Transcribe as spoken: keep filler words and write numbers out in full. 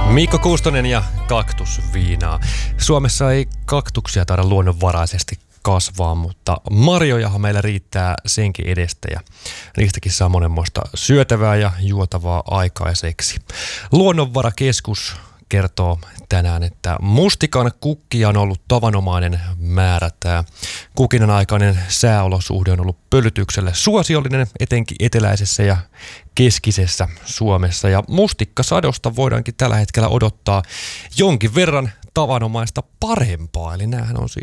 Mikko Kuustonen ja kaktusviinaa. Suomessa ei kaktuksia taida luonnonvaraisesti kasvaa, mutta marjojahan meillä riittää senkin edestä ja niistäkin saa monenmoista syötävää ja juotavaa aikaiseksi. Luonnonvarakeskus kertoo tänään, että mustikan kukkia on ollut tavanomainen määrä. Tämä kukinan aikainen sääolosuhde on ollut pölytykselle suosiollinen etenkin eteläisessä ja keskisessä Suomessa. Ja mustikkasadosta voidaankin tällä hetkellä odottaa jonkin verran tavanomaista parempaa. Eli näähän on siis